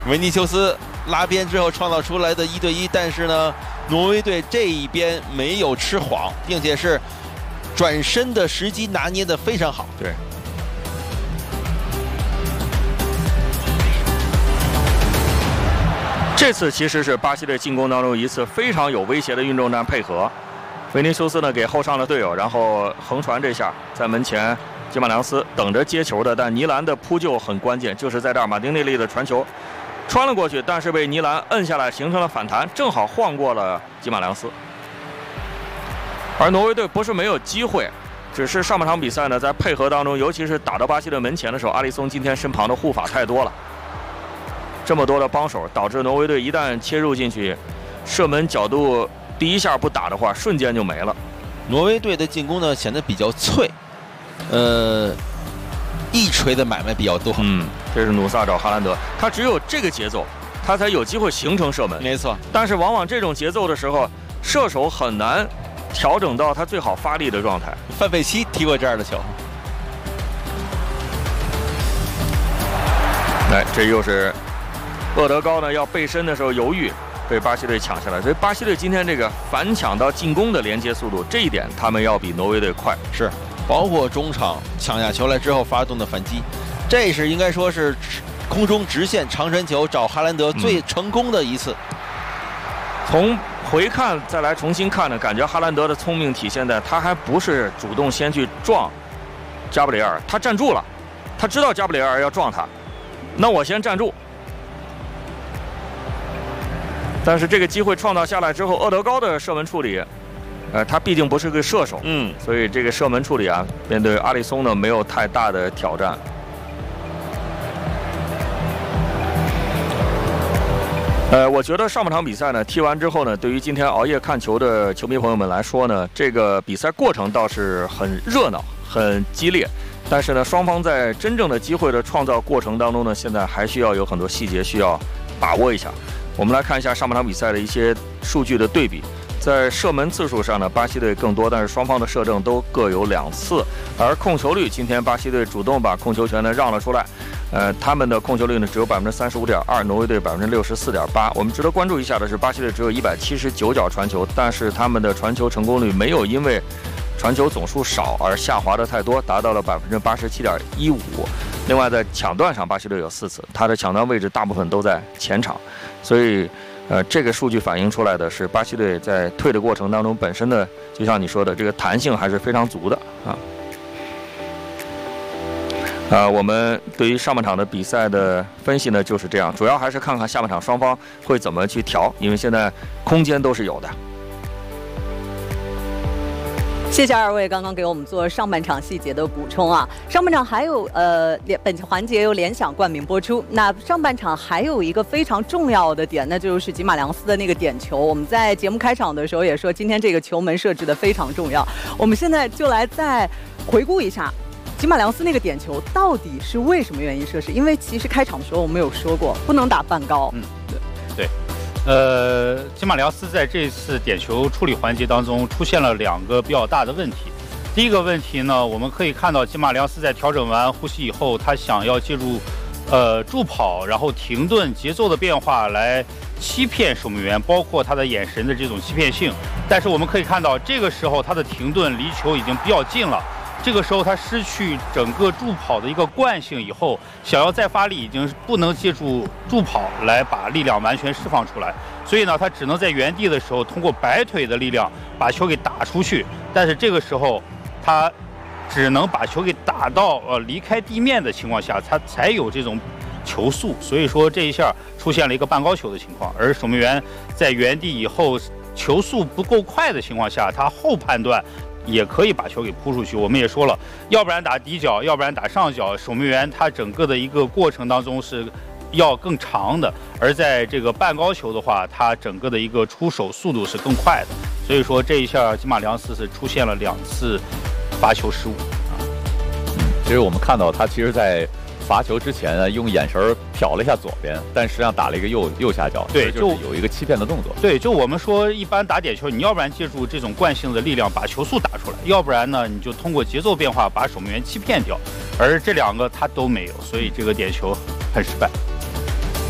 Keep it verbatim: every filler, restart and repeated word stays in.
维尼修斯拉边之后创造出来的一对一，但是呢，挪威队这一边没有吃晃，并且是转身的时机拿捏得非常好。 对。这次其实是巴西队进攻当中一次非常有威胁的运动战配合。维尼修斯呢给后上了队友，然后横传这下在门前，基马良斯等着接球的，但尼兰的扑救很关键，就是在这儿马丁内利的传球穿了过去，但是被尼兰摁下来，形成了反弹，正好晃过了基马良斯。而挪威队不是没有机会，只是上半场比赛呢，在配合当中，尤其是打到巴西队门前的时候，阿里松今天身旁的护法太多了，这么多的帮手，导致挪威队一旦切入进去，射门角度第一下不打的话，瞬间就没了。 挪威队的进攻呢显得比较脆，呃，一锤的买卖比较多。 嗯，这是努萨找哈兰德，他只有这个节奏，他才有机会形成射门。 没错， 但是往往这种节奏的时候，射手很难调整到他最好发力的状态。 范佩西踢过这样的球。 哎，这又是厄德高呢要背身的时候犹豫，被巴西队抢下来。所以巴西队今天这个反抢到进攻的连接速度，这一点他们要比挪威队快。 是，包括中场抢下球来之后发动的反击，这是应该说是空中直线长传球找哈兰德最成功的一次。 嗯、从回看再来重新看呢，感觉哈兰德的聪明体现在他还不是主动先去撞加布里埃尔，他站住了，他知道加布里埃尔要撞他，那我先站住。但是这个机会创造下来之后，厄德高的射门处理，呃，他毕竟不是个射手， 嗯， 所以这个射门处理啊，面对阿里松呢没有太大的挑战。呃，我觉得上半场比赛呢踢完之后呢，对于今天熬夜看球的球迷朋友们来说呢，这个比赛过程倒是很热闹、很激烈，但是呢，双方在真正的机会的创造过程当中呢，现在还需要有很多细节需要把握一下。我们来看一下上半场比赛的一些数据的对比。在射门次数上呢，巴西队更多，但是双方的射正都各有两次。而控球率，今天巴西队主动把控球权呢让了出来，呃，他们的控球率呢只有百分之三十五点二，挪威队百分之六十四点八。我们值得关注一下的是，巴西队只有一百七十九脚传球，但是他们的传球成功率没有因为传球总数少而下滑的太多，达到了百分之八十七点一五。另外，在抢断上，巴西队有四次，他的抢断位置大部分都在前场，所以，呃，这个数据反映出来的是巴西队在退的过程当中本身的，就像你说的，这个弹性还是非常足的啊。啊，我们对于上半场的比赛的分析呢就是这样，主要还是看看下半场双方会怎么去调，因为现在空间都是有的。 谢谢二位刚刚给我们做上半场细节的补充啊！上半场还有呃，本环节由联想冠名播出。那上半场还有一个非常重要的点，那就是吉马良斯的那个点球。我们在节目开场的时候也说，今天这个球门设置的非常重要。我们现在就来再回顾一下吉马良斯那个点球到底是为什么原因设置？因为其实开场的时候我们有说过，不能打半高。 嗯，对。呃，吉马良斯在这次点球处理环节当中出现了两个比较大的问题。第一个问题呢，我们可以看到吉马良斯在调整完呼吸以后，他想要借助呃助跑，然后停顿节奏的变化来欺骗守门员，包括他的眼神的这种欺骗性。但是我们可以看到，这个时候他的停顿离球已经比较近了。这个时候他失去整个助跑的一个惯性以后，想要再发力已经不能借助助跑来把力量完全释放出来，所以呢，他只能在原地的时候通过摆腿的力量把球给打出去。但是这个时候他只能把球给打到呃离开地面的情况下，他才有这种球速。所以说这一下出现了一个半高球的情况，而守门员在原地以后球速不够快的情况下，他后判断也可以把球给扑出去。我们也说了，要不然打底角，要不然打上角，守门员他整个的一个过程当中是要更长的，而在这个半高球的话，他整个的一个出手速度是更快的。所以说这一下吉马良斯是出现了两次罚球失误啊。 其实我们看到他其实在罚球之前呢，用眼神瞟了一下左边，但实际上打了一个右右下角， 对， 就有一个欺骗的动作。 对，就我们说一般打点球，你要不然借助这种惯性的力量把球速打出来，要不然呢你就通过节奏变化把守门员欺骗掉，而这两个他都没有，所以这个点球很失败。